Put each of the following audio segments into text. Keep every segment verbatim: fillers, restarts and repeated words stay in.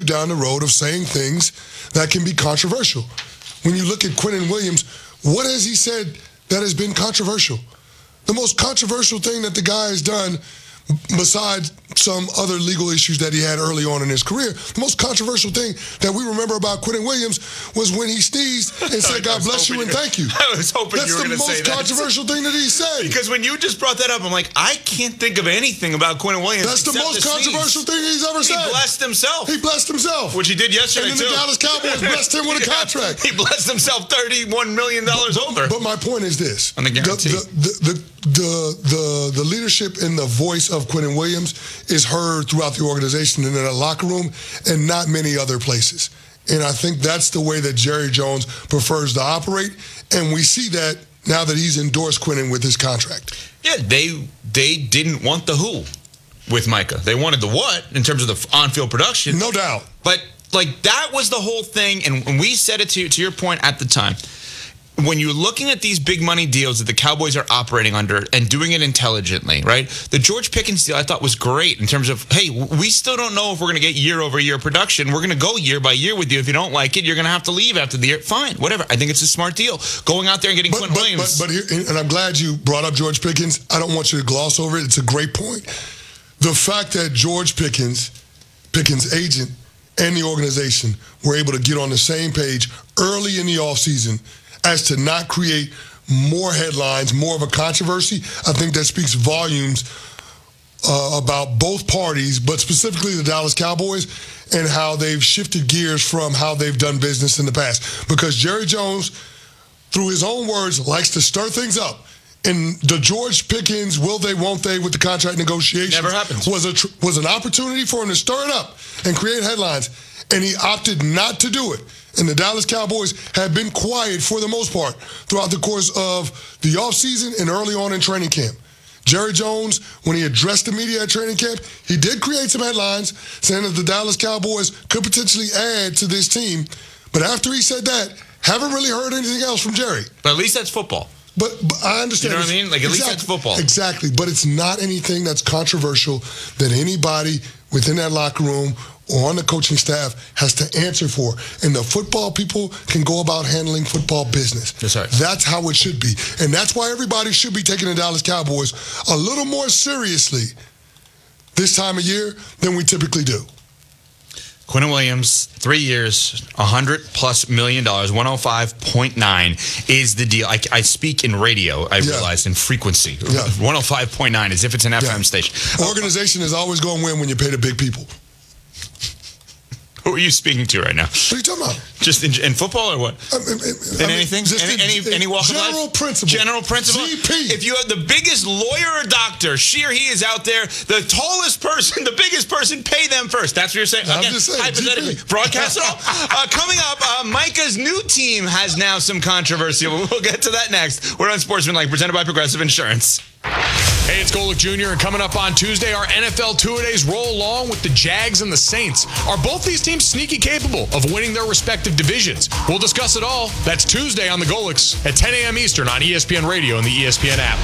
down the road of saying things that can be controversial. When you look at Quinnen Williams, what has he said that has been controversial? The most controversial thing that the guy has done, besides some other legal issues that he had early on in his career, the most controversial thing that we remember about Quinnen Williams was when he sneezed and said, God bless you and thank you. I was hoping That's you were going to say that. That's the most controversial thing that he said. Because when you just brought that up, I'm like, I can't think of anything about Quinnen Williams. That's the most the controversial thing he's ever said. He blessed himself. He blessed himself. Which he did yesterday, and too. And the Dallas Cowboys blessed him with a contract. He blessed himself thirty-one million dollars but, over. But my point is this. On the guarantee. The, the, the, the, the, the leadership and the voice of Quinnen Williams is heard throughout the organization and in the locker room and not many other places. And I think that's the way that Jerry Jones prefers to operate. And we see that now that he's endorsed Quinnen with his contract. Yeah, they they didn't want the who with Micah. They wanted the what in terms of the on-field production. No doubt. But, like, that was the whole thing. And when we said it to, to your point at the time, when you're looking at these big money deals that the Cowboys are operating under and doing it intelligently, right? The George Pickens deal I thought was great in terms of, hey, we still don't know if we're going to get year over year production. We're going to go year by year with you. If you don't like it, you're going to have to leave after the year. Fine, whatever. I think it's a smart deal. Going out there and getting but, Quinnen but, Williams. But, but here, and I'm glad you brought up George Pickens. I don't want you to gloss over it. It's a great point. The fact that George Pickens, Pickens' agent, and the organization were able to get on the same page early in the offseason as to not create more headlines, more of a controversy, I think that speaks volumes uh, about both parties, but specifically the Dallas Cowboys and how they've shifted gears from how they've done business in the past. Because Jerry Jones, through his own words, likes to stir things up. And the George Pickens, will they, won't they, with the contract negotiations Never happens. was a tr- was an opportunity for him to stir it up and create headlines, and he opted not to do it. And the Dallas Cowboys have been quiet for the most part throughout the course of the offseason and early on in training camp. Jerry Jones, when he addressed the media at training camp, he did create some headlines saying that the Dallas Cowboys could potentially add to this team. But after he said that, haven't really heard anything else from Jerry. But at least that's football. But, but I understand. You know what I mean? Like, at exactly, least that's football. Exactly. But it's not anything that's controversial that anybody within that locker room or on the coaching staff has to answer for. And the football people can go about handling football business. That's right. That's how it should be. And that's why everybody should be taking the Dallas Cowboys a little more seriously this time of year than we typically do. Quinnen Williams, three years, one hundred plus million dollars, one oh five point nine is the deal. I, I speak in radio, I yeah. realized, in frequency. Yeah. one oh five point nine, as if it's an F M yeah. station. Organization is always going to win when you pay the big people. Who are you speaking to right now? What are you talking about? Just in, in football or what? I mean, in I mean, anything? Just any, in, any, any walk of life? General principle. General principle. G P. If you have the biggest lawyer or doctor, she or he is out there, the tallest person, the biggest person, pay them first. That's what you're saying? I'm Again, just saying, hypothetically. G P. Broadcast it all. Uh, coming up, uh, Micah's new team has now some controversy. We'll get to that next. We're on Sportsmanlike, presented by Progressive Insurance. Hey, it's Golick Junior, and coming up on Tuesday, our N F L two-a-days roll along with the Jags and the Saints. Are both these teams sneaky capable of winning their respective divisions? We'll discuss it all. That's Tuesday on the Golicks at ten a.m. Eastern on E S P N Radio and the E S P N app.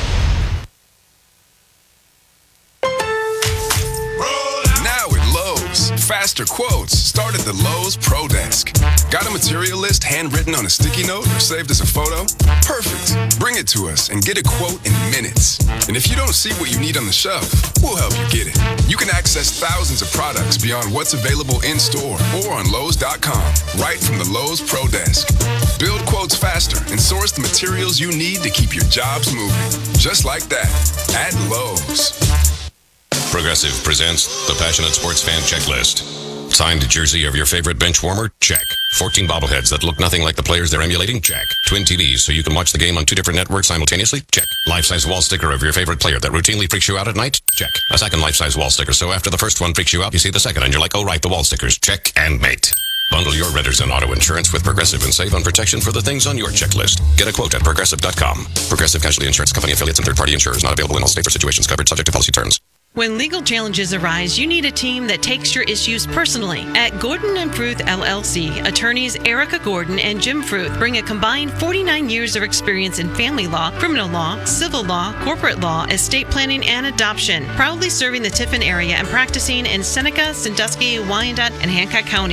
Now at Lowe's, faster quotes start at the Lowe's Pro Desk. Got a material list handwritten on a sticky note or saved as a photo? Perfect. Bring it to us and get a quote in minutes. And if you don't see what you need on the shelf, we'll help you get it. You can access thousands of products beyond what's available in store or on Lowe's dot com, right from the Lowe's Pro Desk. Build quotes faster and source the materials you need to keep your jobs moving. Just like that, at Lowe's. Progressive presents the Passionate Sports Fan Checklist. Signed jersey of your favorite bench warmer? Check. fourteen bobbleheads that look nothing like the players they're emulating? Check. Twin T Vs so you can watch the game on two different networks simultaneously? Check. Life-size wall sticker of your favorite player that routinely freaks you out at night? Check. A second life-size wall sticker so after the first one freaks you out, you see the second and you're like, oh right, the wall stickers. Check and mate. Bundle your renters and auto insurance with Progressive and save on protection for the things on your checklist. Get a quote at Progressive dot com. Progressive Casualty Insurance Company affiliates and third-party insurers not available in all states or situations covered subject to policy terms. When legal challenges arise, you need a team that takes your issues personally. At Gordon and Fruth L L C, attorneys Erica Gordon and Jim Fruth bring a combined forty-nine years of experience in family law, criminal law, civil law, corporate law, estate planning, and adoption. Proudly serving the Tiffin area and practicing in Seneca, Sandusky, Wyandotte, and Hancock County.